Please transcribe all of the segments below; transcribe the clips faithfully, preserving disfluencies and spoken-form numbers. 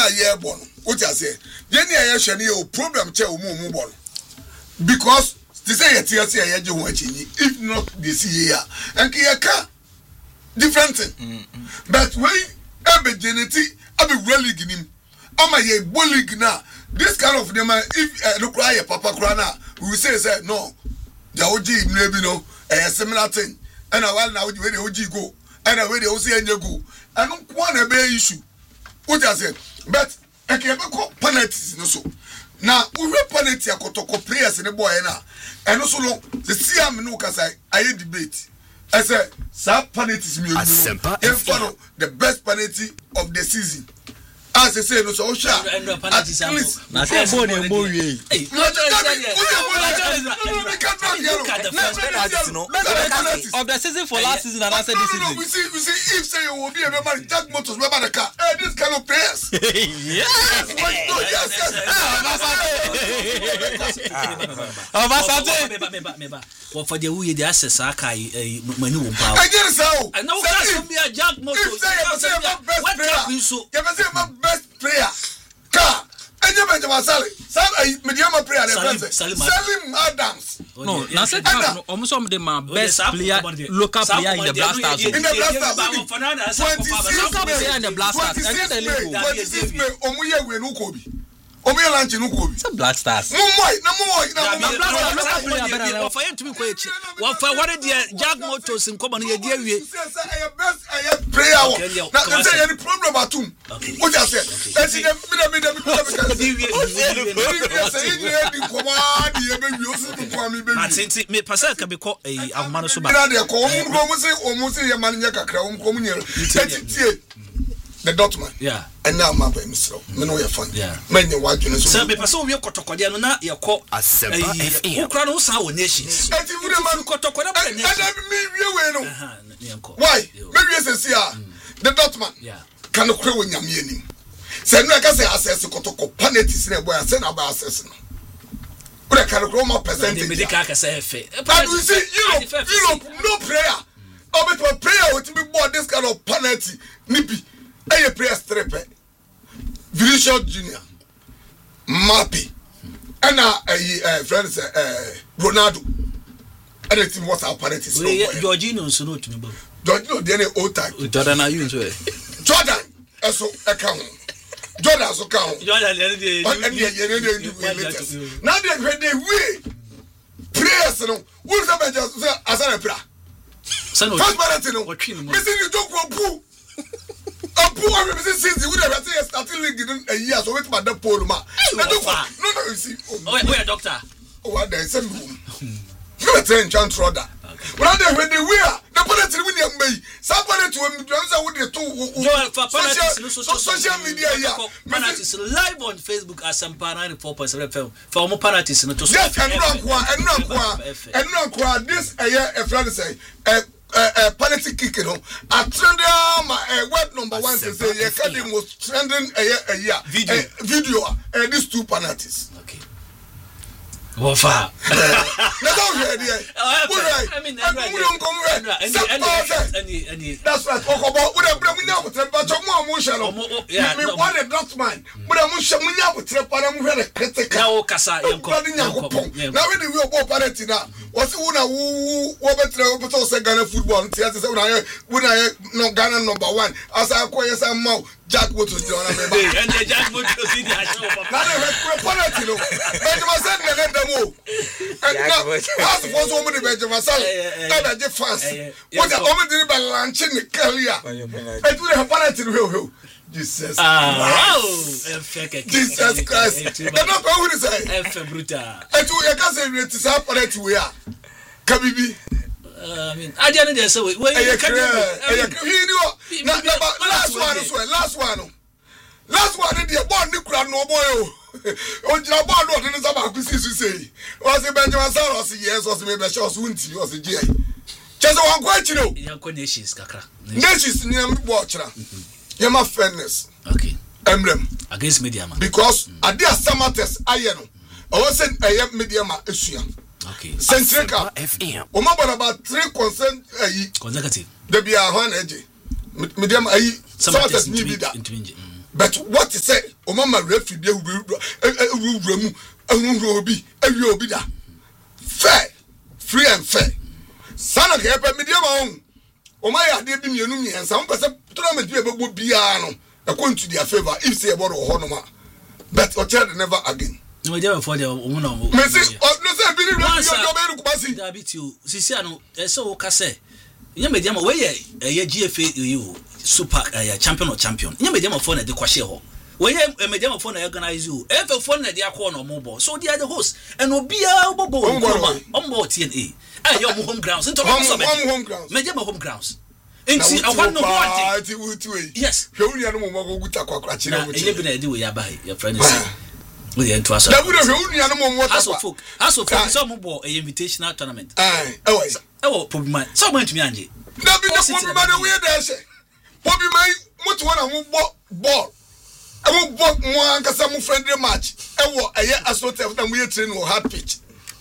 na ye bon what you say ye ni aye hwe ne o problem che o mu mu bon because they say yet yet ye je ho achi if not they see here and ye ka different thing mm-hmm. But when ebe geneti abi really ginim ama ye bolig na this kind of them if uh, look cry papa cry na we will say say no the oji maybe no a similar thing and while now we the oji go and where they also enye go and one be issue what I say but e ke be ko penalties no so na we penalty akotoko players ne boy na and so no the see am no kasa aye debate I say sa penalties me you the best penalty of the season. As I say, no so sure. At least, na say phone e mo wie. No, of the season for last season and I said this season. We see, we see. If say you will be a member, Jack Motors, member the car. Hey, this kind of players. Yes, yes, yes. Ambassador. Well, for the way the access, I can't. Many will bow. I get it so. I know that's me a Jack Motors. If say you say best player, you can say my best player. Car. And you mention Sally. Sally, medium player. Salim Adams. No, now say almost some of them are best player, local player in the Blasters. In the Blasters, local player in the Blasters. And the league. twenty-six May, Omuye we no Kobe. Omuye lanchi no Kobe. It's a Blasters. No more, no more. No local player better. For you to be quiet. What for? What did Jack Motors in common here? Dear, we. Best player. Now, say any problem at home. What you say? Let's see them. Me, me, me, me, But since me, Pascal can be called a Amano Suba. The Dortmund. Yeah. And now my baby so. Me know you fun. Yeah. Men you watch you so. Me person we kotokodia no na ye call Asempa F M. Ukra no sa wo nations. E ti we man kotokodia na nation. And me we we no. Aha, ne enko. Why? Maybe say see ah. The Dortmund. Yeah. Can no kwe wo nyame anim. Say no ka say access kotoko penalties na boy say na ba access no. We can grow more percentage. Me dey ka ka say fe. And we see Europe, Europe no prayer. Obi to prayer with me board this kind of penalty. Nipi. Aye prayer strepe. Vinicius Junior, Mappy, and now a friend say Ronaldo. And the team was our parent is Jorginho so no to me. Jorginho dey old type. Jordan are you so? Jordan eso account. Jordan so count. Jordan dey now they dey we prayers no. Who say just say asana prayer. First penalty no. Missing you don't go poo. A poor representation would have said starting league in a year, so wait for the pole. No, no, no, you see. Oh, wait, doctor. Oh, there's some room. You are saying, John Trotter. When they when they wear the penalty when you may somebody to him, with the two social media. Penalties live on Facebook as Sampa ninety-four point seven F M. For more penalties, and to yes, and no, and no, and no, this a year, a friend say, a penalty kick, you know. I trend my web number one to say, yeah, Kadim was trending a year, a year video, video, and these two penalties. Okay. What far? That's all you idea. I mean, that's right. Oh, about what I'm bringing out with them, but more motion. Yeah, me want a Dortmund. But I'm motion when you with them, but I'm very critical. Now, Casa, now we will go parity now. What's one who over to say Ghana football? When I know Ghana number one, as I acquire some more. Jack Motors John and the Jack Motors in the show. Now they penalty no. Benjamin said they let them move. And now that's what so many Benjamin said. And the fans. What the only thing about launching the career. And do they have penalty no. Jesus. Ah, Jesus Christ. And not who is say. F brutal. And to you can say it is up penalty we are. Kabibi. I mean, I didn't just say, wait, wait, you can't do last one, last one, last one, the born Nicola no boy. On your board, what is about this? You say, was it Benjamin Saros? Yes, was maybe a short winty, was a J. Just one question, you know, nations, Kaka. Nations near watcher. Yama fairness. Okay. Emblem against media man. Because at their summer test, I know. I was saying, I am media man issue. Okay. Centrica F M. O ma about three consent ayi consecutive. There be a one edge. Medium ayi. Some test ni bida. but what to say o mama referee dey ru mu ehunru obi ewie obi da fair free and fair sana ke pe media ma on o ma ya de bi mienu miensa on pese tournament bi ebebo bia no e go into their favor if say e bodo ho no ma but o child never again no dey for the o no me say no say bi ni radio do be Kumasi da bi ti o sisi ano e say o ka say nya media ma we ye ye G F A you super uh, champion or champion nya media ma for na de kwahye ho we ye media ma for na organize you e fe for na de akọ no mo bo so they are the host and obia obobo ombo T N A ah your home grounds into home grounds media ma home grounds enti awan no what yes hwe uni anu mo mo guta kwakra chire mo chire na de we ya bai your friend say we dey into us da we hwe uni anu mo mo ta aso folk aso folk so mo bo a invitational tournament eh eh we e wo problem so mo ntumi anje da bi da problem da we dey say problem mutu wana mo ball e mo bo mo ankasa mo friendly match e wo eye astrotef da mo ye train wo hard pitch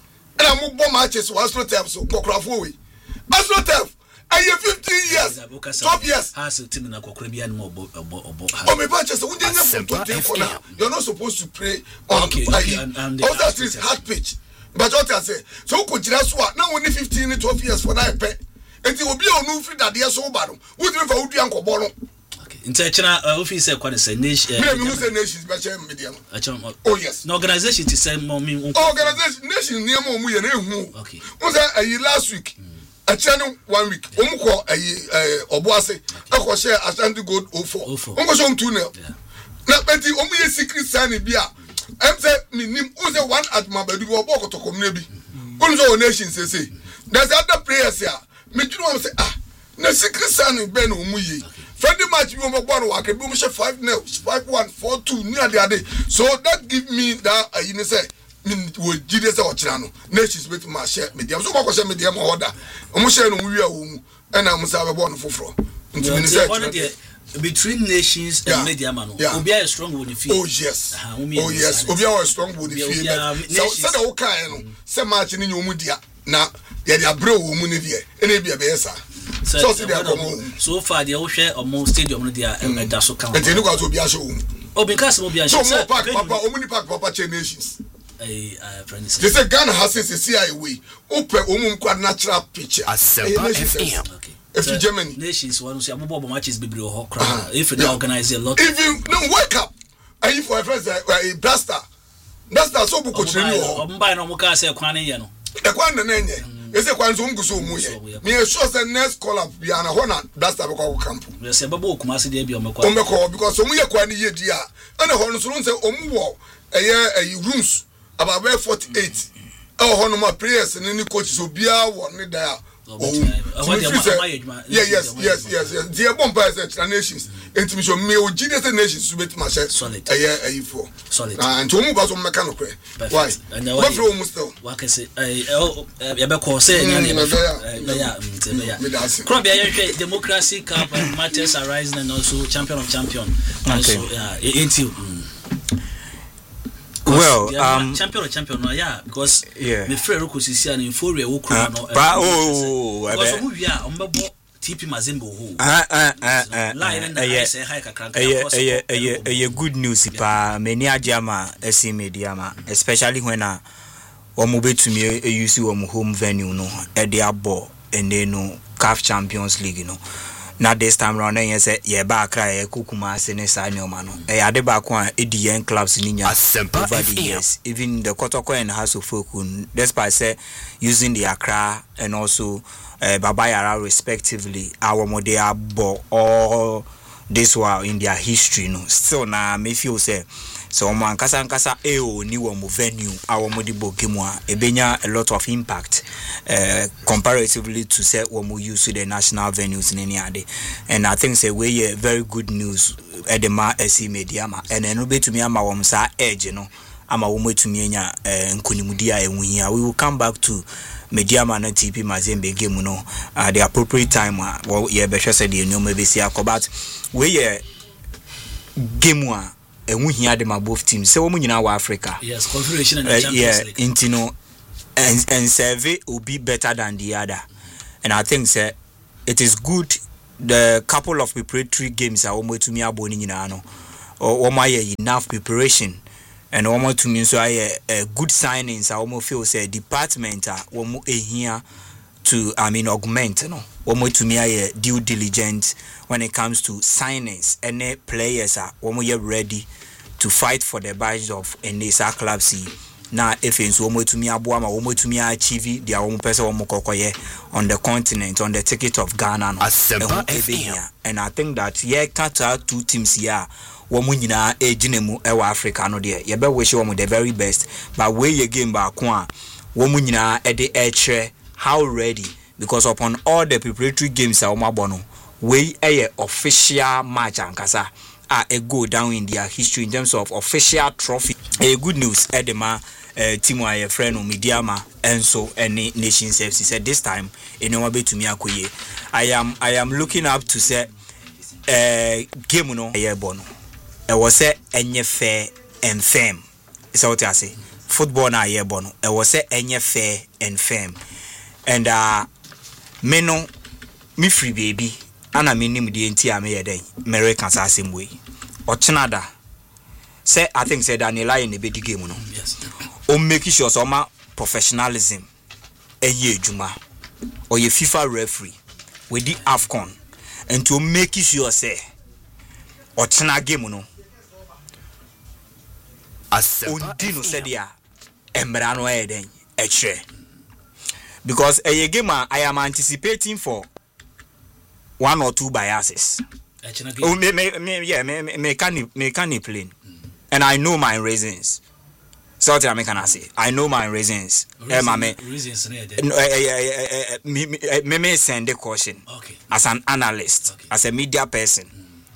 e na mo bo matches wo astrotef so kokrafo we astrotef aye fifteen years twelve years has team na kokra bia no obo obo obo oh me ba chese we dey for twenty for now you're not supposed to play on okay, okay, and, and all that is hard pitch but what I say so ko jira so na only fifteen twelve years for that pe enti obi onu free that there so bad we dey for udu ankobo no okay international office say kwa say nation me me say nations be share media oh yes no organization to say mo me organization nation near mo mu ye na ehu okay we say ayi last week a channel one week omuko ayi oboase akọ share Ashanti Gold oh four onko so two nil na penti omu ye secret sign bia em say minim o say one at Mabadu obo okotokom na bi onzo nation say say there's other players here me you know say ah na secret sign be na omu ye friendly match we mo gbo wa kebi omu share five nil five one four two ni ade ade so that give me that ayi ne say we jide say ochira no nations with ma share media so ko share media ma order omu share no wi a wo mu e na musa be born foforo ntimi ne say between nations and media man obi are strong with the field oh yes oh yes obi are strong with the field so say the wokan no say match ni nyomu dia na ye dia bro wo mu ne dia e na bia be yesa so say dia come so far they will share on stadium no dia e da so kan e dey no go to obi a show wo obi cast obi a show so park papa omu ni park papa che nations eh friend they say Ghana has a C I way open omu kwa natural picture Asempa F M okay if you Germany nations one say abobo matches bebre ho kra if they organize a lot if you no wake up and if for friends a blaster blaster so bu ko chire ni ho omba na omuka say kwan ne ye no e kwan na nenye e say kwan so nguso mu ye me sure say next call up bia na ho na blaster be ko camp we say babo Kumasi dey bia omekwa omekwa because omu ye kwan ye di a na ho no so say omu wo eye eye rooms about forty-eight oh ho no ma players ni ni coaches obia wo ne da oh yeah yes yes yes yes the bomb pass nations intimi so me o G D S nations subet ma share solid eh eh for solid and to mu ba so meka no kre why what from mu still wa ka say eh e be ko say nya ne be ya be ya crop ya hwe democracy cup and matters arising and also champion of champion so yeah until well um champion or champion no yeah because yeah me frere ko sisi an info re wo kro no oh because mo wia o mbebo T P Mazembe ho ah ah ah line na I say high kakranka eh eh eh good news pa many ajama esi media ma especially when na omo betumi use omo home venue no e dey abo ene no C A F Champions League no na this time round yen say ye ba akra ye Kumasi ne sa nyoma no e ade ba ko a edi yen clubs ni nya over the years even the Kotoko and House of Folk despite say using the Accra and also uh, Baba Yara respectively our model abo all this while in their history no still na me feel say so man kasa kasa e o ni wo mo venue our modibo game a ebenya a lot of impact uh, comparatively to say wo mo use the national venues in any ade and I think say we very good news edema esi media ma and no betumi ama wo msa edge no ama wo metumi enya nkonimudi a enwuhia we will come back to media man and T P Mazembe game no at the appropriate time well yeah be sure say the nyoma be see akobat we yeah game a enwuhia de ma both teams say wo nyina wa Africa yes confederation and uh, Champions yeah, League intino and and survey will be better than the other and I think say it is good the couple of preparatory games are almost to me aboni nyina no wɔn ayɛ enough preparation and wɔn to me nso ayɛ good signings a wɔn feel say department a wɔn ehia to I mean augment no wɔn to me ayɛ due diligence when it comes to signings and players a wɔn yɛ ready to fight for the badge of Enisa club C. Na if nso wɔn to me aboa ma wɔn to me achieve their own person wɔn kɔkɔyɛ on the continent on the ticket of Ghana no and I think that yeah kata two teams here wɔn nyinaa egyina mu ɛwɔ Africa no deɛ yɛbɛ wish wɔn the very best but wey ye game baako a wɔn nyinaa ɛde ɛkyerɛ how ready because upon all the preparatory games a wɔn abɔ no wey ɛyɛ official match ankasa a e go down in their history in terms of official trophy. A good news edema uh, team wa friend no Mediama enso any Nations F C said this time enowa be to me akoye. I am I am looking up to say uh, game no aye bono. E was say enye fair and firm. Is what I say. Football na aye bono. E was say enye fair and firm. And uh me no me free baby ana minim die nti a me yeden American same way ochenada say I think say Daniel Aye ne be di game no yes o make sure so ma professionalism eye adwuma or ye FIFA referee we di AFCON and to make sure say ochena game no ondi no say dia embra no yeden e kire because a game I am anticipating for one or two biases. Oh, me, me, me, yeah, me, me, me can me can play, and I know my reasons. So what I can say, I know my reasons. Reason, eh, me, reasons. No, eh, eh, eh, me, me, me, me send the caution. Okay. As an analyst, okay. As a media person,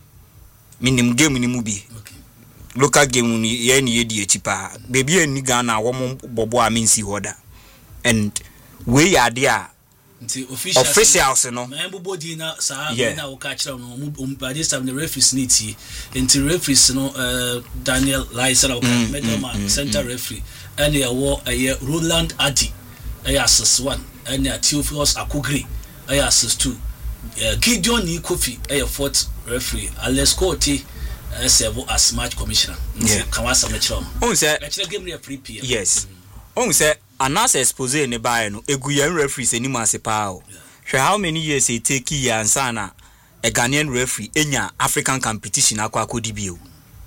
minimum game ni movie. Okay. Local game ni ye ni ye di cheaper. Baby ni Ghana womo bobo aminsi hoda, and we are there. Officials, officials no everybody na sa na wo ka kira no um by this time the referees need into referees no uh, Daniel Lyser o ka medal center referee and ya wo uh, Roland Adi uh, assist one and ya Theophilus Akugri uh, assist two uh, Gideon Ni Kofi uh, fourth referee Alex Cote uh, serve as match commissioner yeah. Kawasa Metro on say actually game referee P M yes on say anas expose ne bae no egu yan referees anima sepa o hwe how many years it take ya ansana a Ghanaian referee enya African competition akwa akodi bio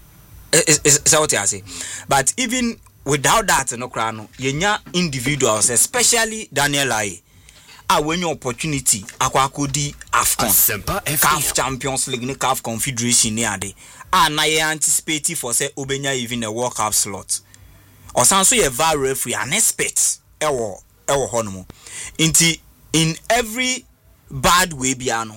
is is what I say but even without that no kra no yenya individuals especially Daniel Aye a when your opportunity akwa akodi AFCON C A F Champions League ne C A F Confederation ne ade a na ye anticipate for say obenya even a World Cup slot or sanso ye V A R referee an expert ewo ewo honomo inti in every bad way biano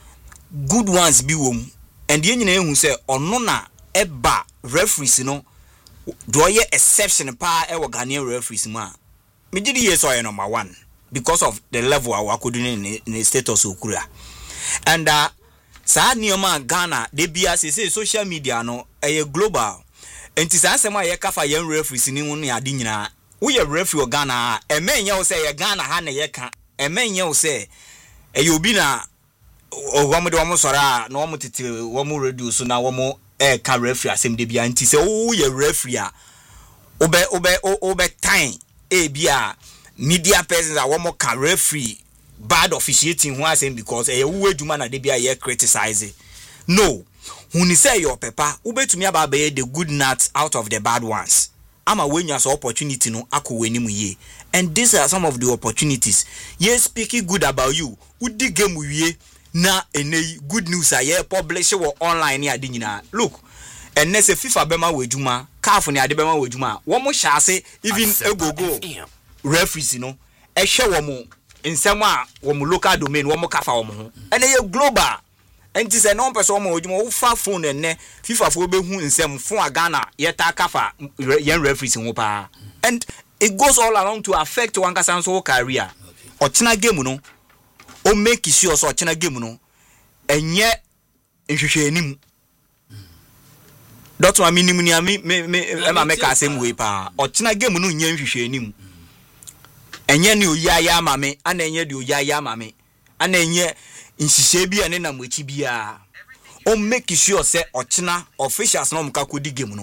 good ones be wom and ye nyina ehun say ono na eba referees no do ye exception pa ewo Ghanaian referees mu a me gidi ye so ye number one because of the level awa kodu ne ne status okura and uh sa nioma Ghana de bia say social media no eye global. Enti sa asem a ye kafa ye referees ni hu ne ade nyina wo ye referee o Ghana e men ye wo say ye Ghana ha na ye ka e men ye wo say e ye obi na o wo de wo sora na wo tete wo radio so na wo e ka referee asem de bia enti say wo ye referee a obe obe obe time e bia media persons a wo ka referee bad officiating hu asem because e wo adwuma na de bia ye criticize no. When you say your papa, ube to me about the good nuts out of the bad ones. I'm a when you have opportunity no ako weni ye. And these are some of the opportunities. Yes, speaking good about you. Udi game ye na ene good news a ye publish or online ya dinina. Look, and next FIFA bema wejuma, C A F ni adebema wejuma. Womo shase even a go go referees you know. E she womo in some womo local domain womo kafa womo. And ye global. And this is a non person who far phone and FIFA for be who in some for Ghana yet kafa young referees in Wopa. And it goes all along to affect Wankasan's whole career. Or China game no or make sure so China game no and yet in him. That's why minimum me me me make a same way pa or China game no yen him. And yen you ya ya mame and then you ya ya mame and then ye in Sisebia and then I'm with Tibia. o make sure say ochina officials no mka kodi game no